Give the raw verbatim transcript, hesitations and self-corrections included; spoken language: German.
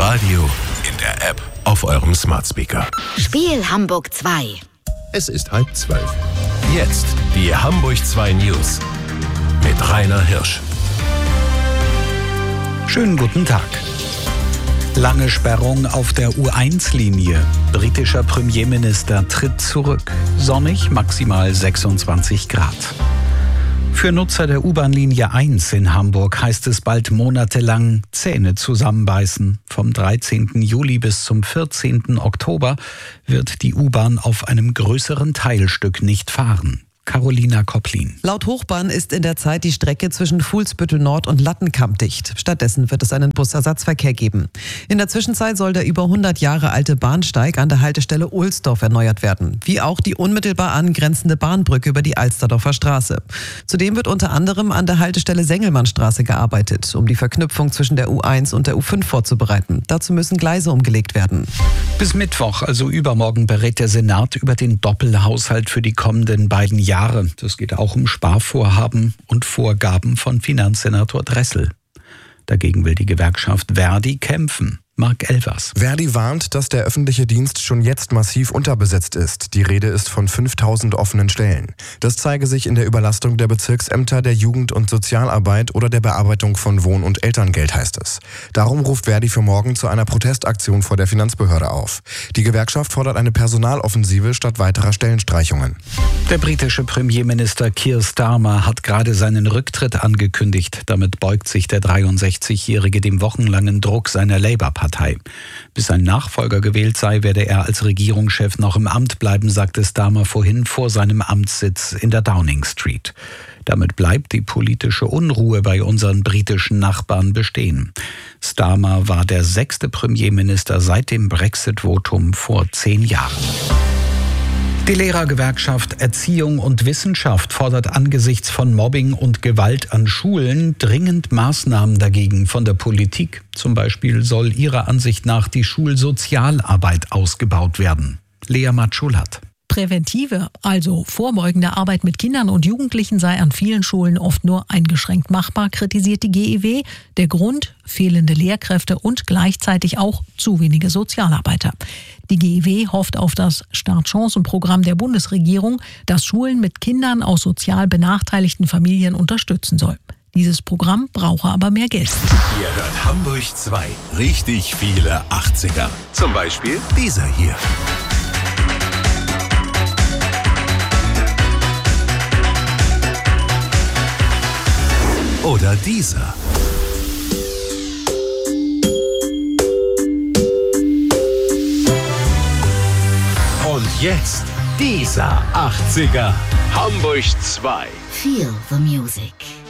Radio, in der App, auf eurem Smart Speaker. Spiel Hamburg zwei. Es ist halb zwölf. Jetzt die Hamburg zwei News mit Rainer Hirsch. Schönen guten Tag. Lange Sperrung auf der U eins Linie. Britischer Premierminister tritt zurück. Sonnig, maximal sechsundzwanzig Grad. Für Nutzer der U-Bahn-Linie eins in Hamburg heißt es bald monatelang Zähne zusammenbeißen. Vom dreizehnten Juli bis zum vierzehnten Oktober wird die U-Bahn auf einem größeren Teilstück nicht fahren. Carolina Kopplin. Laut Hochbahn ist in der Zeit die Strecke zwischen Fuhlsbüttel Nord und Lattenkamp dicht. Stattdessen wird es einen Busersatzverkehr geben. In der Zwischenzeit soll der über hundert Jahre alte Bahnsteig an der Haltestelle Ohlsdorf erneuert werden, wie auch die unmittelbar angrenzende Bahnbrücke über die Alsterdorfer Straße. Zudem wird unter anderem an der Haltestelle Sengelmannstraße gearbeitet, um die Verknüpfung zwischen der U eins und der U fünf vorzubereiten. Dazu müssen Gleise umgelegt werden. Bis Mittwoch, also übermorgen, berät der Senat über den Doppelhaushalt für die kommenden beiden Jahre. Das geht auch um Sparvorhaben und Vorgaben von Finanzsenator Dressel. Dagegen will die Gewerkschaft Verdi kämpfen. Marc Elvers. Verdi warnt, dass der öffentliche Dienst schon jetzt massiv unterbesetzt ist. Die Rede ist von fünftausend offenen Stellen. Das zeige sich in der Überlastung der Bezirksämter, der Jugend- und Sozialarbeit oder der Bearbeitung von Wohn- und Elterngeld, heißt es. Darum ruft Verdi für morgen zu einer Protestaktion vor der Finanzbehörde auf. Die Gewerkschaft fordert eine Personaloffensive statt weiterer Stellenstreichungen. Der britische Premierminister Keir Starmer hat gerade seinen Rücktritt angekündigt. Damit beugt sich der dreiundsechzigjährige dem wochenlangen Druck seiner Labour-Partei. Bis ein Nachfolger gewählt sei, werde er als Regierungschef noch im Amt bleiben, sagte Starmer vorhin vor seinem Amtssitz in der Downing Street. Damit bleibt die politische Unruhe bei unseren britischen Nachbarn bestehen. Starmer war der sechste Premierminister seit dem Brexit-Votum vor zehn Jahren. Die Lehrergewerkschaft Erziehung und Wissenschaft fordert angesichts von Mobbing und Gewalt an Schulen dringend Maßnahmen dagegen von der Politik. Zum Beispiel soll ihrer Ansicht nach die Schulsozialarbeit ausgebaut werden. Lea Matschulat. Präventive, also vorbeugende Arbeit mit Kindern und Jugendlichen sei an vielen Schulen oft nur eingeschränkt machbar, kritisiert die G E W. Der Grund: fehlende Lehrkräfte und gleichzeitig auch zu wenige Sozialarbeiter. Die G E W hofft auf das Startchancenprogramm der Bundesregierung, das Schulen mit Kindern aus sozial benachteiligten Familien unterstützen soll. Dieses Programm brauche aber mehr Geld. Ihr hört Hamburg zwei. Richtig viele achtziger. Zum Beispiel dieser hier. Oder dieser. Und jetzt dieser achtziger. Hamburg zwei. Feel the music.